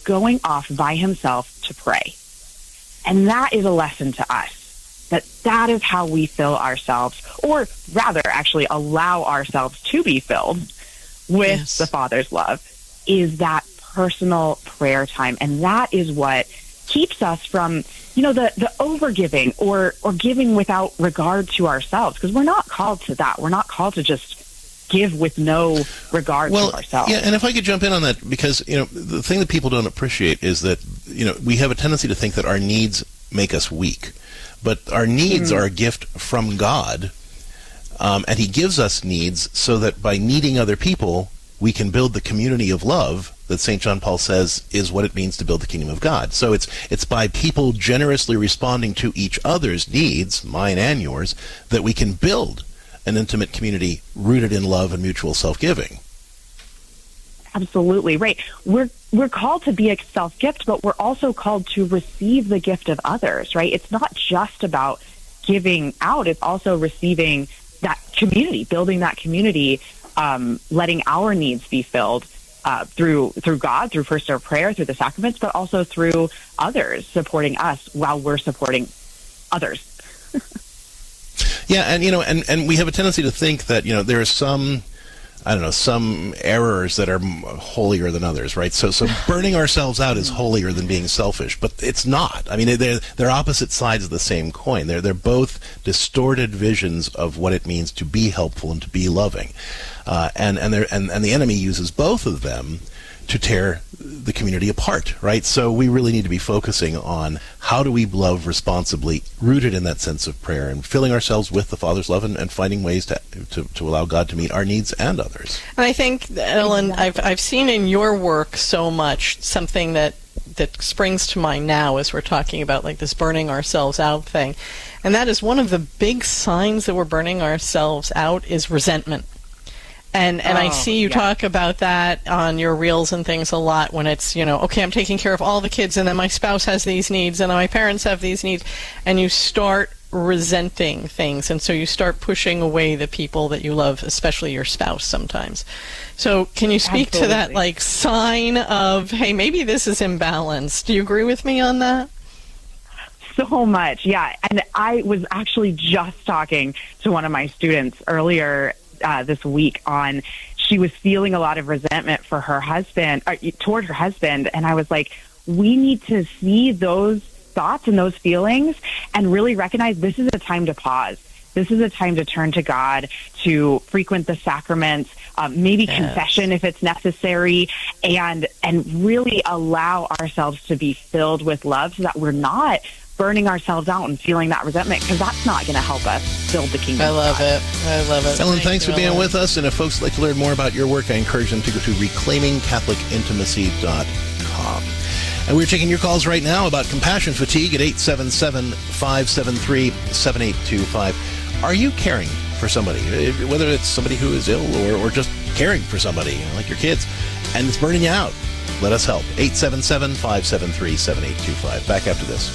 going off by himself to pray. And that is a lesson to us, that is how we fill ourselves, or rather actually allow ourselves to be filled with the Father's love, is that personal prayer time. And that is what keeps us from, the overgiving or giving without regard to ourselves, because we're not called to that. We're not called to just give with no regard to ourselves. Yeah, and if I could jump in on that, because, the thing that people don't appreciate is that, we have a tendency to think that our needs make us weak. But our needs are a gift from God, and he gives us needs so that by needing other people, we can build the community of love that St. John Paul says is what it means to build the kingdom of God. So it's by people generously responding to each other's needs, mine and yours, that we can build an intimate community rooted in love and mutual self-giving. Absolutely right. We're called to be a self-gift, but we're also called to receive the gift of others, right? It's not just about giving out. It's also receiving that community, building that community, letting our needs be filled through God, through first our prayer, through the sacraments, but also through others supporting us while we're supporting others. Yeah, and we have a tendency to think that, there are some errors that are holier than others, right? So burning ourselves out is holier than being selfish, but it's not. I mean, they're opposite sides of the same coin. They're both distorted visions of what it means to be helpful and to be loving, and the enemy uses both of them to tear the community apart, right? So we really need to be focusing on how do we love responsibly, rooted in that sense of prayer, and filling ourselves with the Father's love and finding ways to allow God to meet our needs and others. And I think, Ellen, I've seen in your work so much something that springs to mind now as we're talking about like this burning ourselves out thing. And that is one of the big signs that we're burning ourselves out is resentment. And I see you talk about that on your reels and things a lot when it's, okay, I'm taking care of all the kids and then my spouse has these needs and then my parents have these needs, and you start resenting things, and so you start pushing away the people that you love, especially your spouse sometimes. So can you speak to that like sign of, hey, maybe this is imbalanced? Do you agree with me on that? So much, yeah. And I was actually just talking to one of my students earlier this week on, she was feeling a lot of resentment for her husband, toward her husband, and I was like, we need to see those thoughts and those feelings and really recognize this is a time to pause. This is a time to turn to God, to frequent the sacraments, maybe confession if it's necessary, and really allow ourselves to be filled with love so that we're not burning ourselves out and feeling that resentment, because that's not going to help us build the kingdom. I love it. Ellen, thanks for being with us. And if folks would like to learn more about your work, I encourage them to go to reclaimingcatholicintimacy.com. And we're taking your calls right now about compassion fatigue at 877-573-7825. Are you caring for somebody, whether it's somebody who is ill or just caring for somebody, like your kids, and it's burning you out? Let us help. 877-573-7825. Back after this.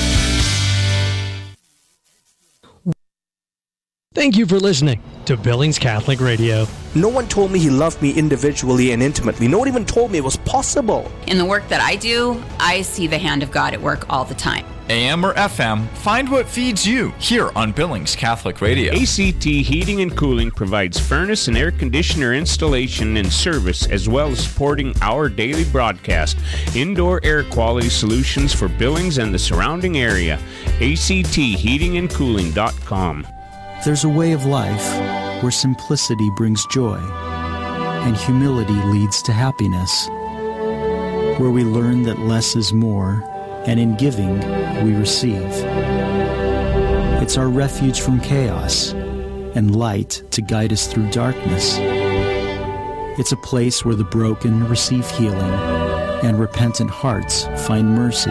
Thank you for listening to Billings Catholic Radio. No one told me he loved me individually and intimately. No one even told me it was possible. In the work that I do, I see the hand of God at work all the time. AM or FM, find what feeds you here on Billings Catholic Radio. ACT Heating and Cooling provides furnace and air conditioner installation and service, as well as supporting our daily broadcast. Indoor air quality solutions for Billings and the surrounding area. ACTheatingandcooling.com. There's a way of life where simplicity brings joy and humility leads to happiness, where we learn that less is more, and in giving, we receive. It's our refuge from chaos and light to guide us through darkness. It's a place where the broken receive healing and repentant hearts find mercy.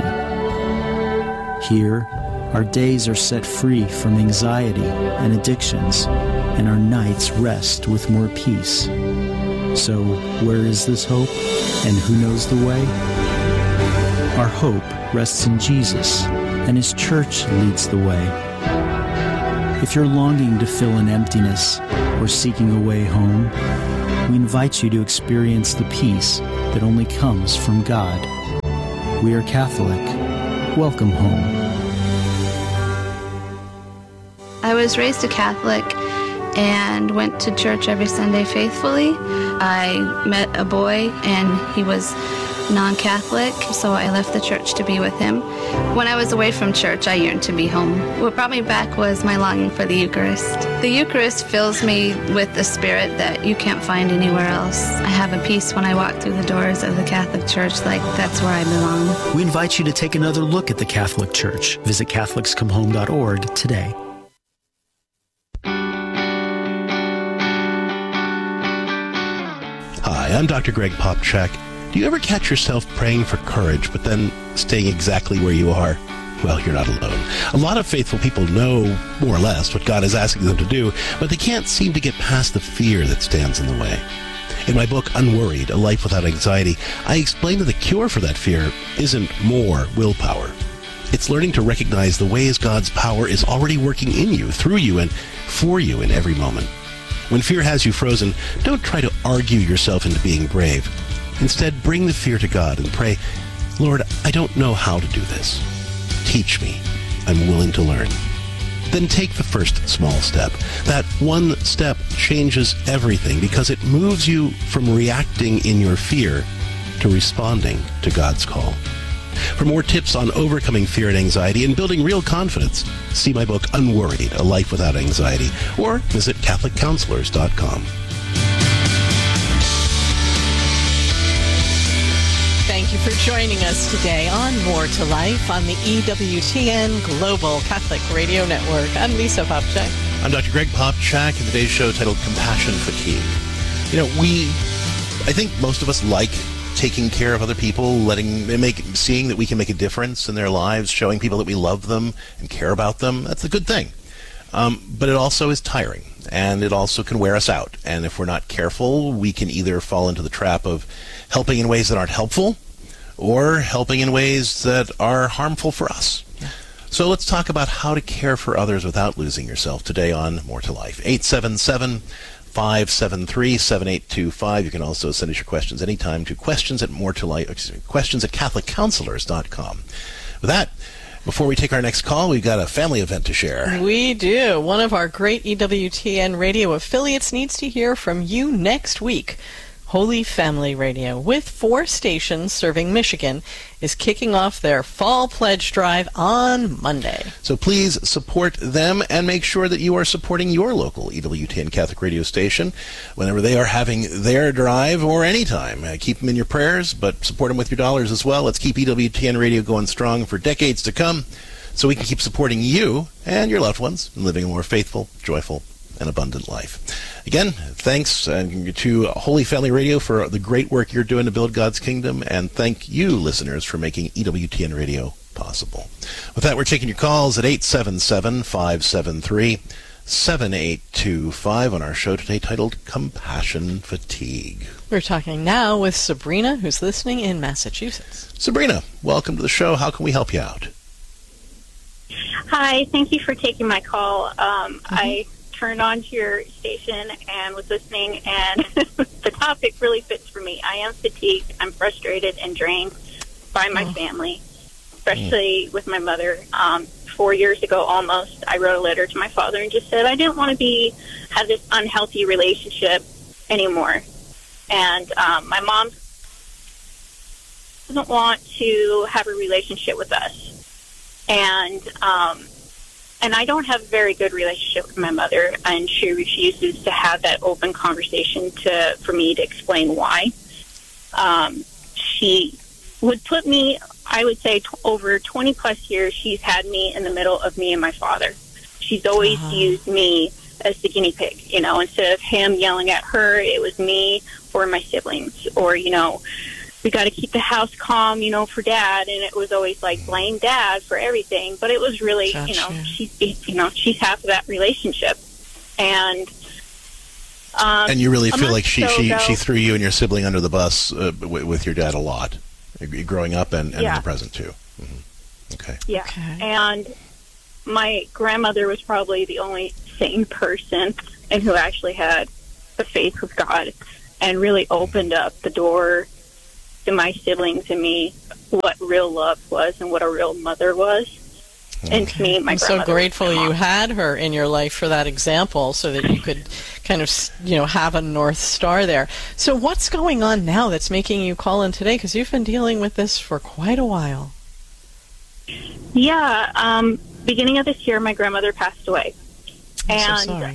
Here, our days are set free from anxiety and addictions, and our nights rest with more peace. So, where is this hope, and who knows the way? Our hope rests in Jesus, and His church leads the way. If you're longing to fill an emptiness or seeking a way home, we invite you to experience the peace that only comes from God. We are Catholic. Welcome home. I was raised a Catholic and went to church every Sunday faithfully. I met a boy and he was non-Catholic, so I left the church to be with him. When I was away from church, I yearned to be home. What brought me back was my longing for the Eucharist. The Eucharist fills me with a spirit that you can't find anywhere else. I have a peace when I walk through the doors of the Catholic Church, like that's where I belong. We invite you to take another look at the Catholic Church. Visit CatholicsComeHome.org today. Hi, I'm Dr. Greg Popchak. Do you ever catch yourself praying for courage, but then staying exactly where you are? Well, you're not alone. A lot of faithful people know, more or less, what God is asking them to do, but they can't seem to get past the fear that stands in the way. In my book, Unworried, A Life Without Anxiety, I explain that the cure for that fear isn't more willpower. It's learning to recognize the ways God's power is already working in you, through you, and for you in every moment. When fear has you frozen, don't try to argue yourself into being brave. Instead, bring the fear to God and pray, Lord, I don't know how to do this. Teach me. I'm willing to learn. Then take the first small step. That one step changes everything because it moves you from reacting in your fear to responding to God's call. For more tips on overcoming fear and anxiety and building real confidence, see my book, Unworried, A Life Without Anxiety, or visit CatholicCounselors.com. Thank you for joining us today on More to Life on the EWTN Global Catholic Radio Network. I'm Lisa Popchak. I'm Dr. Greg Popchak, and today's show titled Compassion Fatigue. You know, I think most of us like taking care of other people, seeing that we can make a difference in their lives, showing people that we love them and care about them. That's a good thing. But it also is tiring, and it also can wear us out. And if we're not careful, we can either fall into the trap of helping in ways that aren't helpful or helping in ways that are harmful for us. So let's talk about how to care for others without losing yourself today on More to Life. 877-573-7825. You can also send us your questions anytime to questions at CatholicCounselors.com. With that, before we take our next call, we've got a family event to share. We do. One of our great EWTN radio affiliates needs to hear from you next week. Holy Family Radio, with 4 stations serving Michigan, is kicking off their Fall Pledge Drive on Monday. So please support them and make sure that you are supporting your local EWTN Catholic radio station whenever they are having their drive or anytime. Keep them in your prayers, but support them with your dollars as well. Let's keep EWTN radio going strong for decades to come so we can keep supporting you and your loved ones and living a more faithful, joyful, and abundant life. Again, thanks to Holy Family Radio for the great work you're doing to build God's kingdom, and thank you, listeners, for making EWTN Radio possible. With that, we're taking your calls at 877-573-7825 on our show today titled Compassion Fatigue. We're talking now with Sabrina, who's listening in Massachusetts. Sabrina, welcome to the show. How can we help you out? Hi, thank you for taking my call. I turned on to your station and was listening, and the topic really fits for me. I am fatigued. I'm frustrated and drained by my family, especially with my mother. 4 years ago almost, I wrote a letter to my father and just said I didn't want to have this unhealthy relationship anymore. And my mom doesn't want to have a relationship with us. And I don't have a very good relationship with my mother, and she refuses to have that open conversation for me to explain why. She would put me, I would say, over 20-plus years, she's had me in the middle of me and my father. She's always used me as the guinea pig, instead of him yelling at her, it was me or my siblings, or, we got to keep the house calm, for Dad, and it was always like blame Dad for everything. But it was really, she's half of that relationship, and you really feel like she threw you and your sibling under the bus with your dad a lot, growing up and in the present too. Mm-hmm. Okay. Yeah, and my grandmother was probably the only sane person and who actually had the faith with God and really opened up the door to my siblings and me what real love was and what a real mother was. And to me, my I'm so grandmother grateful was my you mom. had her in your life for that example, so that you could kind of, have a North Star there. So what's going on now that's making you call in today? Because you've been dealing with this for quite a while. Yeah, beginning of this year, my grandmother passed away. I'm so sorry.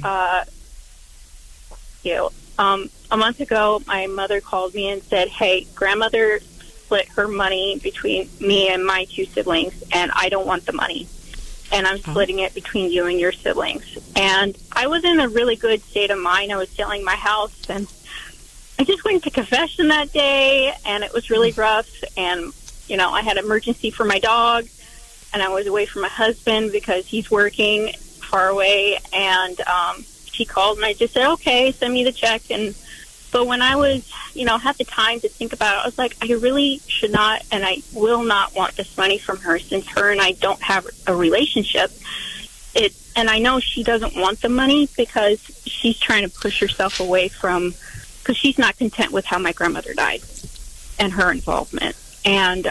A month ago, my mother called me and said, hey, grandmother split her money between me and my two siblings, and I don't want the money. And I'm splitting it between you and your siblings. And I was in a really good state of mind. I was selling my house, and I just went to confession that day, and it was really rough. And, I had emergency for my dog, and I was away from my husband because he's working far away. And she called, and I just said, okay, send me the check. But when I was, had the time to think about it, I was like, I really should not, and I will not want this money from her, since her and I don't have a relationship. And I know she doesn't want the money because she's trying to push herself away from, because she's not content with how my grandmother died and her involvement. And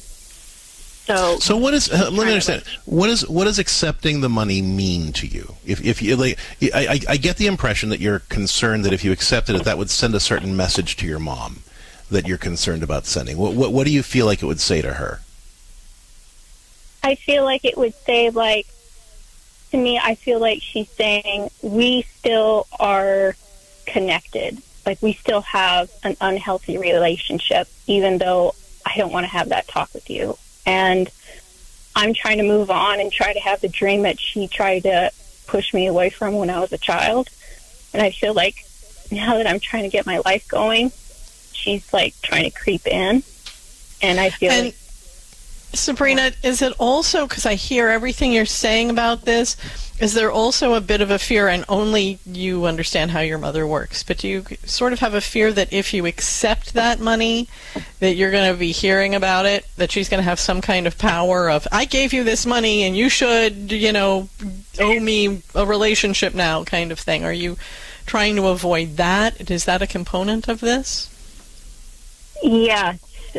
so what is? Let me understand. What does accepting the money mean to you? If you like, I get the impression that you're concerned that if you accepted it, that would send a certain message to your mom that you're concerned about sending. What do you feel like it would say to her? I feel like it would say, like, to me, I feel like she's saying we still are connected. Like, we still have an unhealthy relationship, even though I don't want to have that talk with you. And I'm trying to move on and try to have the dream that she tried to push me away from when I was a child. And I feel like now that I'm trying to get my life going, she's like trying to creep in. And I feel like... Sabrina, is it also, because I hear everything you're saying about this, is there also a bit of a fear, and only you understand how your mother works, but do you sort of have a fear that if you accept that money, that you're going to be hearing about it, that she's going to have some kind of power of, I gave you this money and you should, owe me a relationship now, kind of thing? Are you trying to avoid that? Is that a component of this? Yeah.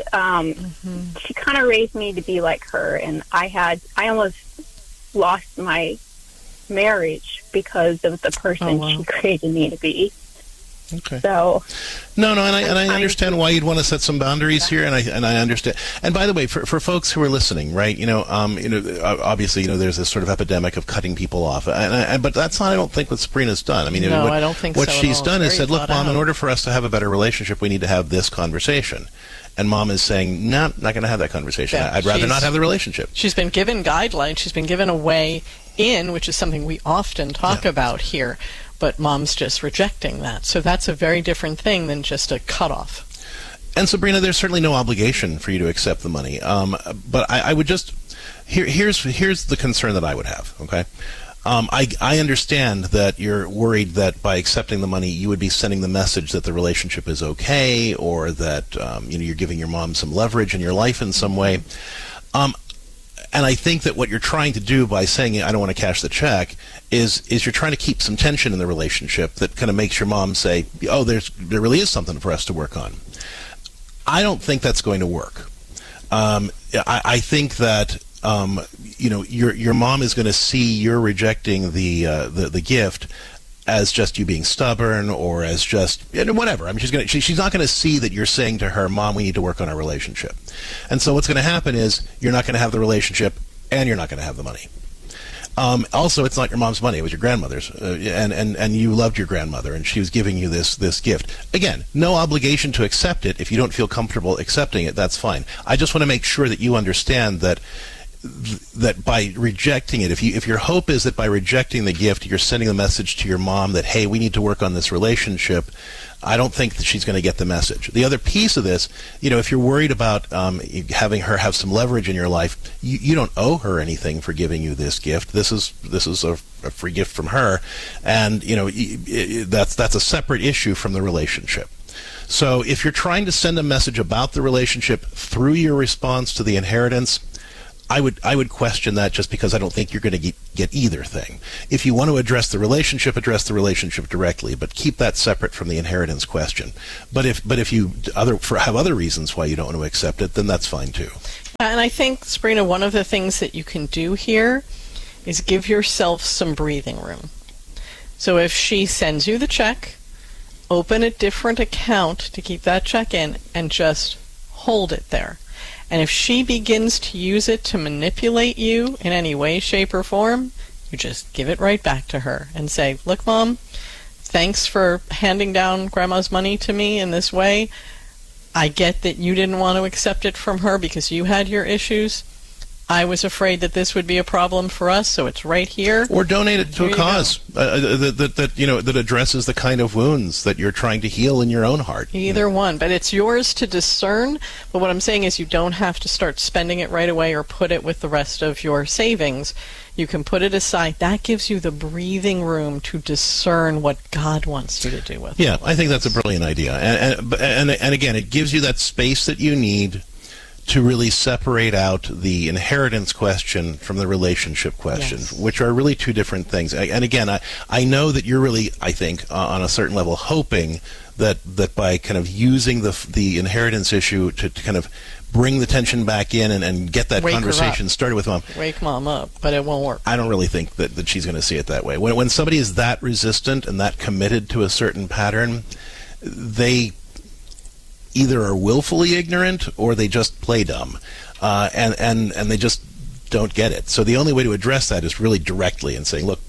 She kind of raised me to be like her, and I almost lost my marriage because of the person she created me to be. Okay. So no, and I understand why you'd want to set some boundaries here, and I understand. And by the way, for folks who are listening, right? Obviously, there's this sort of epidemic of cutting people off, but that's not, I don't think, what Sabrina's done. I mean, no, I don't think what so she's done is said, "Look, Mom, out. in order for us to have a better relationship, we need to have this conversation." And Mom is saying, "No, not going to have that conversation. Yeah, I'd rather not have the relationship." She's been given guidelines. She's been given a way in, which is something we often talk about here. But Mom's just rejecting that. So that's a very different thing than just a cutoff. And Sabrina, there's certainly no obligation for you to accept the money. But I would just here's the concern that I would have. Okay, I understand that you're worried that by accepting the money, you would be sending the message that the relationship is okay, or that you're giving your mom some leverage in your life in some way. And I think that what you're trying to do by saying, I don't want to cash the check, is you're trying to keep some tension in the relationship that kind of makes your mom say, oh, there really is something for us to work on. I don't think that's going to work. I think that your mom is going to see you're rejecting the gift as just you being stubborn, or as just whatever. I mean, she's not going to see that you're saying to her, Mom, we need to work on our relationship. And so what's going to happen is you're not going to have the relationship, and you're not going to have the money. Also, it's not your mom's money; it was your grandmother's, and you loved your grandmother, and she was giving you this gift. Again, no obligation to accept it. If you don't feel comfortable accepting it, that's fine. I just want to make sure that you understand that by rejecting it, if your hope is that by rejecting the gift, you're sending a message to your mom that, hey, we need to work on this relationship, I don't think that she's going to get the message. The other piece of this, if you're worried about having her have some leverage in your life, you don't owe her anything for giving you this gift. This is a free gift from her, and that's a separate issue from the relationship. So if you're trying to send a message about the relationship through your response to the inheritance, I would question that, just because I don't think you're going to get either thing. If you want to address the relationship directly, but keep that separate from the inheritance question. But if you have other reasons why you don't want to accept it, then that's fine too. And I think, Sabrina, one of the things that you can do here is give yourself some breathing room. So if she sends you the check, open a different account to keep that check in and just hold it there. And if she begins to use it to manipulate you in any way, shape, or form, you just give it right back to her and say, look, Mom, thanks for handing down Grandma's money to me in this way. I get that you didn't want to accept it from her because you had your issues. I was afraid that this would be a problem for us, so it's right here. Or donate it to a cause that addresses the kind of wounds that you're trying to heal in your own heart. Either one, but it's yours to discern. But what I'm saying is you don't have to start spending it right away or put it with the rest of your savings. You can put it aside. That gives you the breathing room to discern what God wants you to do with it. Yeah, I think that's a brilliant idea. And again, it gives you that space that you need to really separate out the inheritance question from the relationship question, which are really two different things. And again, I know that you're really, I think, on a certain level, hoping that by kind of using the inheritance issue to kind of bring the tension back in and get that conversation started with Mom. Wake Mom up, but it won't work. I don't really think that she's going to see it that way. When somebody is that resistant and that committed to a certain pattern, they either are willfully ignorant or they just play dumb, and they just don't get it. So the only way to address that is really directly and saying, look,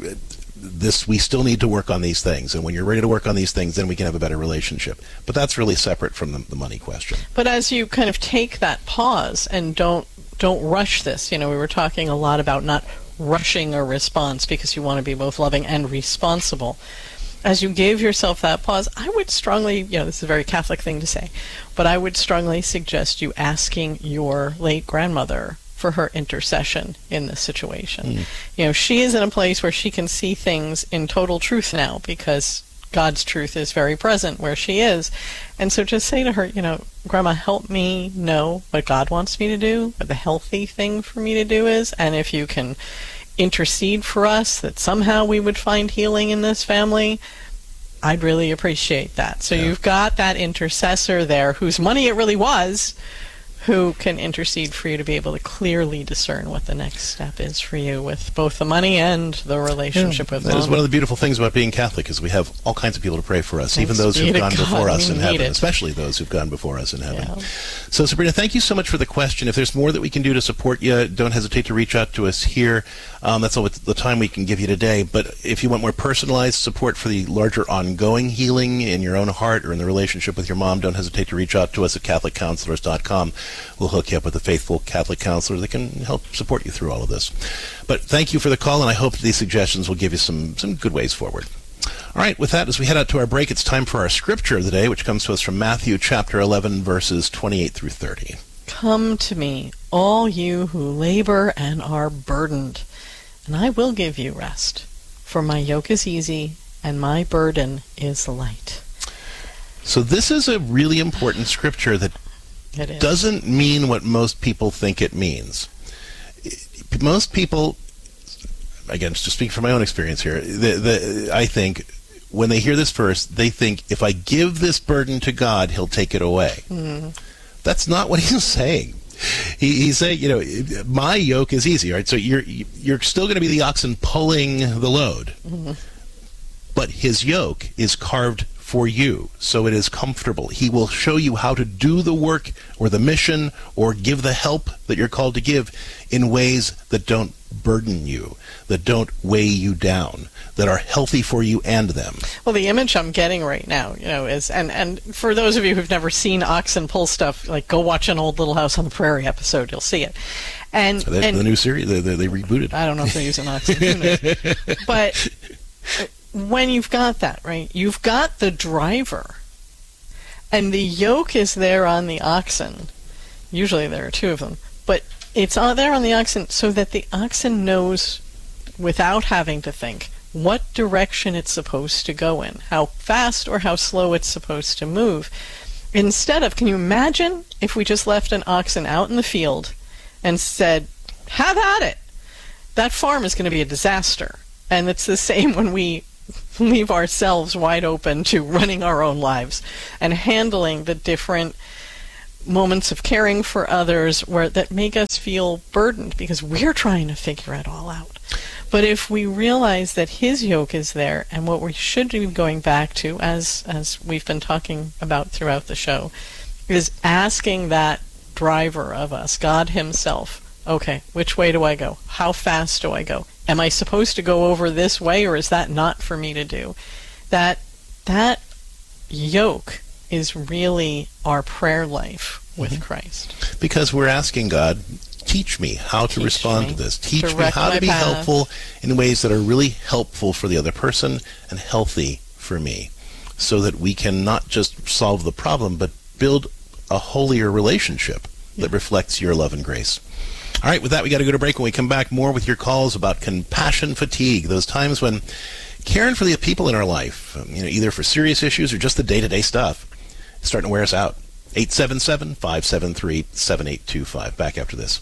we still need to work on these things, and when you're ready to work on these things, then we can have a better relationship. But that's really separate from the money question. But as you kind of take that pause and don't rush this, we were talking a lot about not rushing a response because you want to be both loving and responsible. As you gave yourself that pause, I would strongly, this is a very Catholic thing to say, but I would strongly suggest you asking your late grandmother for her intercession in this situation. She is in a place where she can see things in total truth now because God's truth is very present where she is. And so just say to her, Grandma, help me know what God wants me to do, what the healthy thing for me to do is, and if you can intercede for us that somehow we would find healing in this family, I'd really appreciate that. So you've got that intercessor there whose money it really was, who can intercede for you to be able to clearly discern what the next step is for you with both the money and the relationship with Mom. That is one of the beautiful things about being Catholic, is we have all kinds of people to pray for us, even those who've gone before us in heaven, especially those who've gone before us in heaven. Yeah. So, Sabrina, thank you so much for the question. If there's more that we can do to support you, don't hesitate to reach out to us here. That's all the time we can give you today. But if you want more personalized support for the larger ongoing healing in your own heart or in the relationship with your mom, don't hesitate to reach out to us at CatholicCounselors.com. We'll hook you up with a faithful Catholic counselor that can help support you through all of this. But thank you for the call, and I hope these suggestions will give you some good ways forward. All right, with that, as we head out to our break, it's time for our scripture of the day, which comes to us from Matthew chapter 11, verses 28 through 30. Come to me, all you who labor and are burdened, and I will give you rest. For my yoke is easy, and my burden is light. So this is a really important scripture that doesn't mean what most people think it means. Most people, again, just speaking from my own experience here, I think when they hear this verse, they think, if I give this burden to God, he'll take it away. Mm-hmm. That's not what he's saying. He's saying, my yoke is easy, right? So you're still going to be the oxen pulling the load. Mm-hmm. But his yoke is carved for you, so it is comfortable. He will show you how to do the work or the mission or give the help that you're called to give in ways that don't burden you, that don't weigh you down, that are healthy for you and them. Well, the image I'm getting right now, is, and for those of you who've never seen oxen pull stuff, like go watch an old Little House on the Prairie episode, you'll see it. And the new series, they rebooted. I don't know if they're using oxen, who knows? But when you've got that, right, you've got the driver, and the yoke is there on the oxen. Usually there are two of them, but it's there on the oxen so that the oxen knows, without having to think, what direction it's supposed to go in, how fast or how slow it's supposed to move. Instead of, can you imagine if we just left an oxen out in the field and said, have at it. That farm is going to be a disaster. And it's the same when we leave ourselves wide open to running our own lives and handling the different moments of caring for others that make us feel burdened because we're trying to figure it all out. But if we realize that his yoke is there, and what we should be going back to, as we've been talking about throughout the show, is asking that driver of us, God himself, okay, which way do I go? How fast do I go? Am I supposed to go over this way, or is that not for me to do? That yoke is really our prayer life with Christ. Because we're asking God, teach me how to respond to this. Teach me how to be helpful in ways that are really helpful for the other person and healthy for me, so that we can not just solve the problem, but build a holier relationship that reflects your love and grace. All right, with that, we got to go to break. When we come back, more with your calls about compassion fatigue, those times when caring for the people in our life, either for serious issues or just the day-to-day stuff, is starting to wear us out. 877-573-7825. Back after this.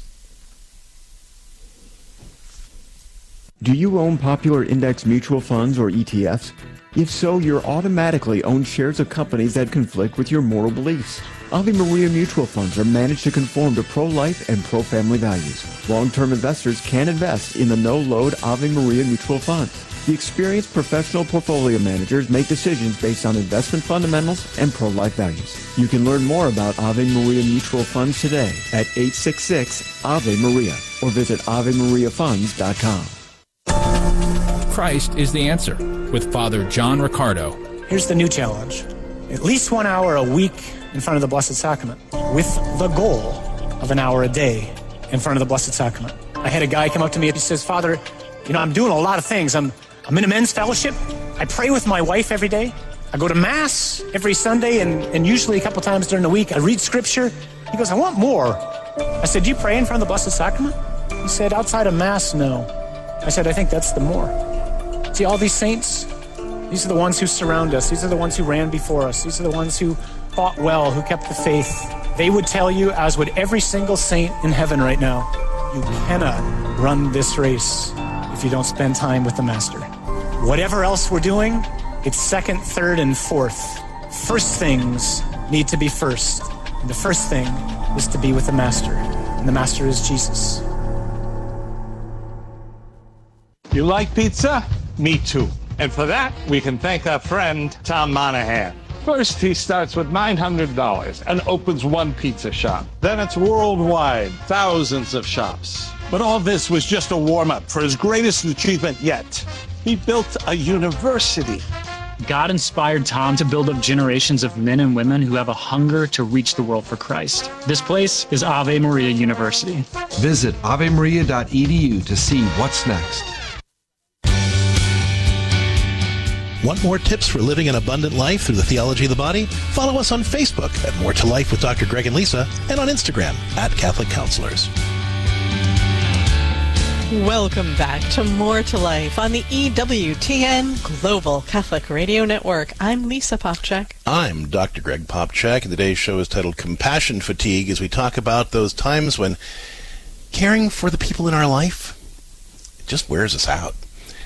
Do you own popular index mutual funds or ETFs? If so, you're automatically own shares of companies that conflict with your moral beliefs. Ave Maria mutual funds are managed to conform to pro-life and pro-family values. Long-term investors can invest in the no-load Ave Maria mutual funds. The experienced professional portfolio managers make decisions based on investment fundamentals and pro-life values. You can learn more about Ave Maria mutual funds today at 866-AVE-MARIA or visit AveMariaFunds.com. Christ is the answer with Father John Riccardo. Here's the new challenge. At least 1 hour a week in front of the Blessed Sacrament, with the goal of an hour a day in front of the Blessed Sacrament. I had a guy come up to me and he says, Father, I'm doing a lot of things. I'm in a men's fellowship. I pray with my wife every day. I go to Mass every Sunday and usually a couple times during the week. I read Scripture. He goes, I want more. I said, do you pray in front of the Blessed Sacrament? He said, outside of Mass, no. I said, I think that's the more. See, all these saints, these are the ones who surround us. These are the ones who ran before us. These are the ones who fought well, who kept the faith. They would tell you, as would every single saint in heaven right now, you cannot run this race if you don't spend time with the Master. Whatever else we're doing, it's second, third, and fourth. First things need to be first. And the first thing is to be with the Master. And the Master is Jesus. You like pizza? Me too. And for that, we can thank our friend, Tom Monahan. First, he starts with $900 and opens one pizza shop. Then it's worldwide, thousands of shops. But all this was just a warm-up for his greatest achievement yet. He built a university. God inspired Tom to build up generations of men and women who have a hunger to reach the world for Christ. This place is Ave Maria University. Visit avemaria.edu to see what's next. Want more tips for living an abundant life through the theology of the body? Follow us on Facebook at More to Life with Dr. Greg and Lisa, and on Instagram at Catholic Counselors. Welcome back to More to Life on the EWTN Global Catholic Radio Network. I'm Lisa Popchak. I'm Dr. Greg Popchak, and today's show is titled Compassion Fatigue, as we talk about those times when caring for the people in our life, it just wears us out.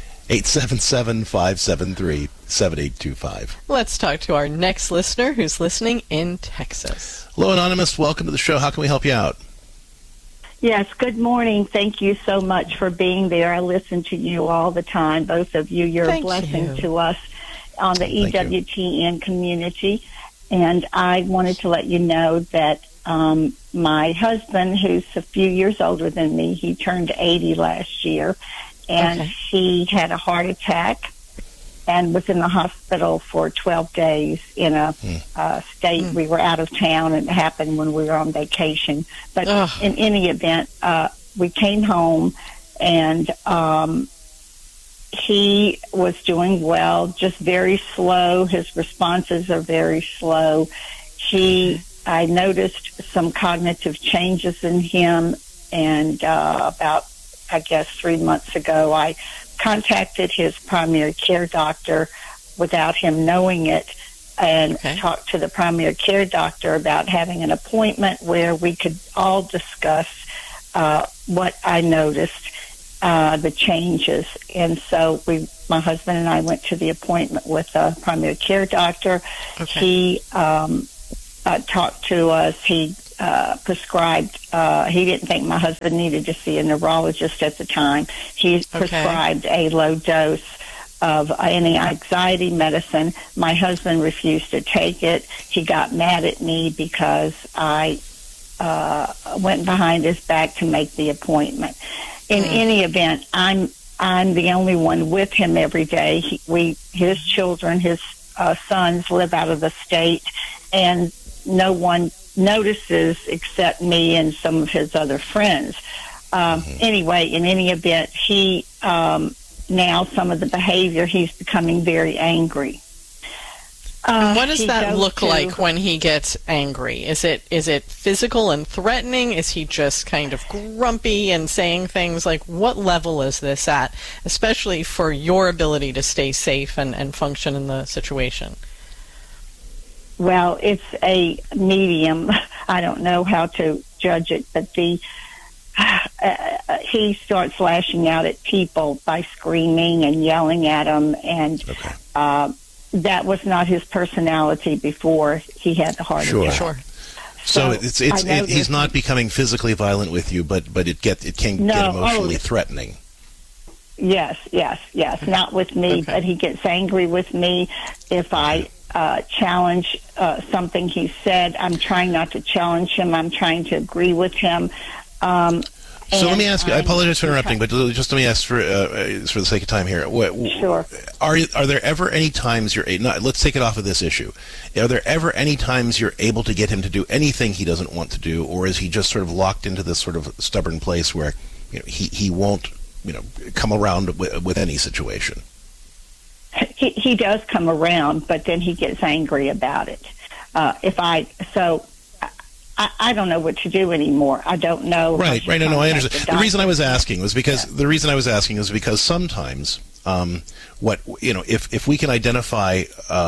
877-573-7825. Let's talk to our next listener who's listening in Texas. Hello, Anonymous. Welcome to the show. How can we help you out? Yes, good morning. Thank you so much for being there. I listen to you all the time, both of you. You're a blessing to us on the EWTN community. And I wanted to let you know that my husband, who's a few years older than me, he turned 80 last year. And he had a heart attack and was in the hospital for 12 days in a state. We were out of town, and it happened when we were on vacation. But in any event, we came home, and he was doing well, just very slow. His responses are very slow. I noticed some cognitive changes in him, and about 3 months ago, I contacted his primary care doctor without him knowing it, and talked to the primary care doctor about having an appointment where we could all discuss what I noticed, the changes. And so my husband and I went to the appointment with a primary care doctor. Okay. He talked to us. He prescribed, he didn't think my husband needed to see a neurologist at the time. He prescribed a low dose of anti-anxiety medicine. My husband refused to take it. He got mad at me because I went behind his back to make the appointment. In any event, I'm the only one with him every day. His children, his sons live out of the state, and no one notices except me and some of his other friends. Anyway, in any event, he now some of the behavior, he's becoming very angry. And what does that look like when he gets angry? Is it physical and threatening? Is he just kind of grumpy and saying things? Like, what level is this at, especially for your ability to stay safe and function in the situation? Well, it's a medium. I don't know how to judge it, but he starts lashing out at people by screaming and yelling at them, and that was not his personality before he had the heart attack. Sure. So he's not becoming physically violent with you, but it can get emotionally threatening. Yes. Not with me, but he gets angry with me if I challenge something he said. I'm trying not to challenge him. I'm trying to agree with him. So let me ask you, I apologize for interrupting, but just let me ask for the sake of time here. Sure. Are there ever any times let's take it off of this issue. Are there ever any times you're able to get him to do anything he doesn't want to do, or is he just sort of locked into this sort of stubborn place where he won't come around with any situation? He does come around, but then he gets angry about it. I don't know what to do anymore. I don't know. Right. No, I understand. The reason I was asking was because sometimes, if we can identify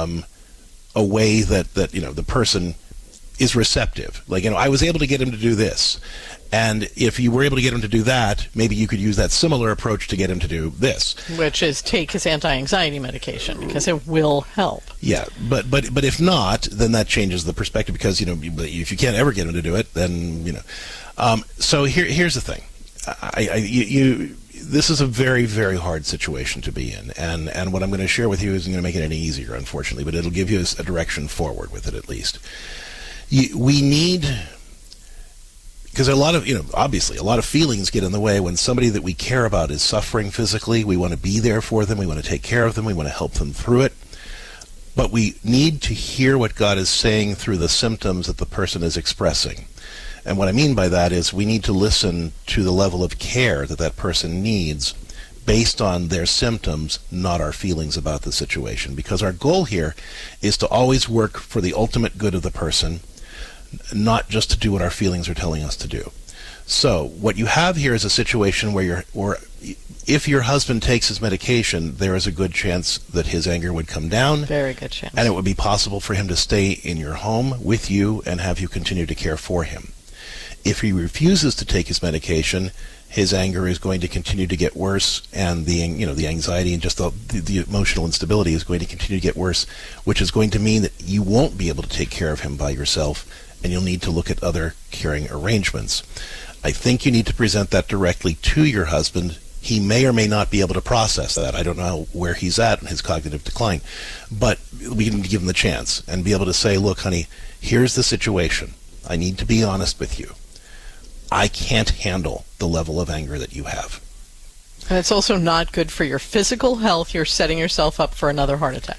a way that the person is receptive, like I was able to get him to do this, and if you were able to get him to do that, maybe you could use that similar approach to get him to do this, which is take his anti-anxiety medication, because it will help. Yeah, but if not, then that changes the perspective, because if you can't ever get him to do it, then So here's the thing, this is a very, very hard situation to be in, and what I'm going to share with you isn't going to make it any easier, unfortunately, but it'll give you a direction forward with it at least. We need. Because obviously a lot of feelings get in the way when somebody that we care about is suffering physically. We want to be there for them. We want to take care of them. We want to help them through it. But we need to hear what God is saying through the symptoms that the person is expressing. And what I mean by that is we need to listen to the level of care that person needs based on their symptoms, not our feelings about the situation. Because our goal here is to always work for the ultimate good of the person, not just to do what our feelings are telling us to do. So what you have here is a situation where if your husband takes his medication, there is a good chance that his anger would come down. Very good chance. And it would be possible for him to stay in your home with you and have you continue to care for him. If he refuses to take his medication, his anger is going to continue to get worse, and the anxiety and just the emotional instability is going to continue to get worse, which is going to mean that you won't be able to take care of him by yourself, and you'll need to look at other caring arrangements. I think you need to present that directly to your husband. He may or may not be able to process that. I don't know where he's at in his cognitive decline, but we can give him the chance and be able to say, look, honey, here's the situation. I need to be honest with you. I can't handle the level of anger that you have. And it's also not good for your physical health. You're setting yourself up for another heart attack.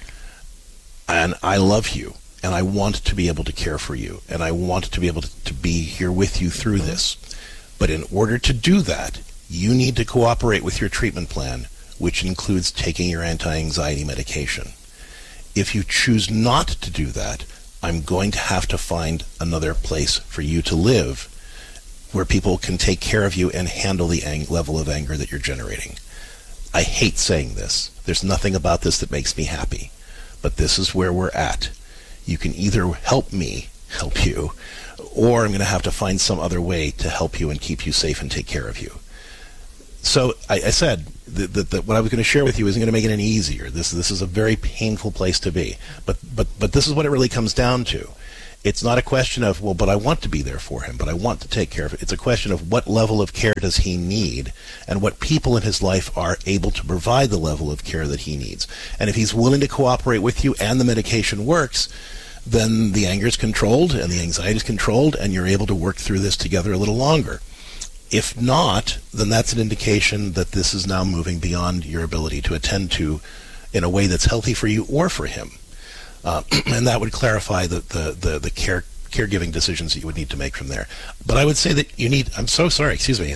And I love you, and I want to be able to care for you, and I want to be able to be here with you through this. But in order to do that, you need to cooperate with your treatment plan, which includes taking your anti-anxiety medication. If you choose not to do that, I'm going to have to find another place for you to live where people can take care of you and handle the level of anger that you're generating. I hate saying this. There's nothing about this that makes me happy. But this is where we're at. You can either help me help you, or I'm going to have to find some other way to help you and keep you safe and take care of you. So I said that what I was going to share with you isn't going to make it any easier. This is a very painful place to be. But this is what it really comes down to. It's not a question of, well, but I want to be there for him, but I want to take care of it. It's a question of what level of care does he need, and what people in his life are able to provide the level of care that he needs. And if he's willing to cooperate with you and the medication works, then the anger is controlled and the anxiety is controlled, and you're able to work through this together a little longer. If not, then that's an indication that this is now moving beyond your ability to attend to in a way that's healthy for you or for him. And that would clarify the caregiving decisions that you would need to make from there. But I would say that you need... I'm so sorry. Excuse me.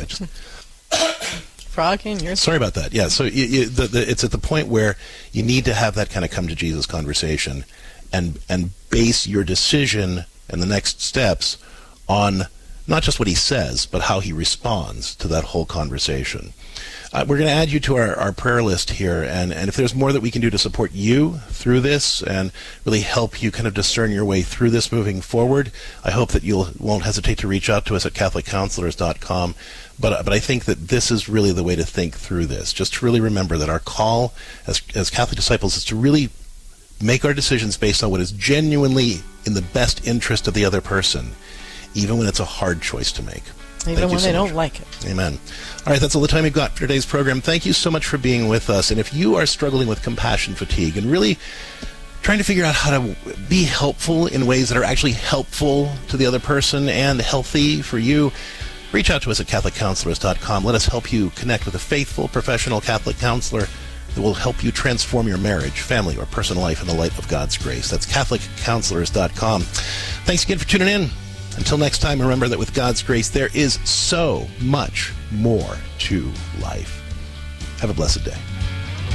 Frog in your... Sorry about that. Yeah, so it's at the point where you need to have that kind of come to Jesus conversation and base your decision and the next steps on not just what he says, but how he responds to that whole conversation. We're going to add you to our prayer list here, and if there's more that we can do to support you through this and really help you kind of discern your way through this moving forward, I hope that you won't hesitate to reach out to us at CatholicCounselors.com. But I think that this is really the way to think through this. Just to really remember that our call as Catholic disciples is to really make our decisions based on what is genuinely in the best interest of the other person, even when it's a hard choice to make. Even when they don't like it. Amen. All right, that's all the time we've got for today's program. Thank you so much for being with us. And if you are struggling with compassion fatigue and really trying to figure out how to be helpful in ways that are actually helpful to the other person and healthy for you, reach out to us at CatholicCounselors.com. Let us help you connect with a faithful, professional Catholic counselor that will help you transform your marriage, family, or personal life in the light of God's grace. That's CatholicCounselors.com. Thanks again for tuning in. Until next time, remember that with God's grace, there is so much more to life. Have a blessed day.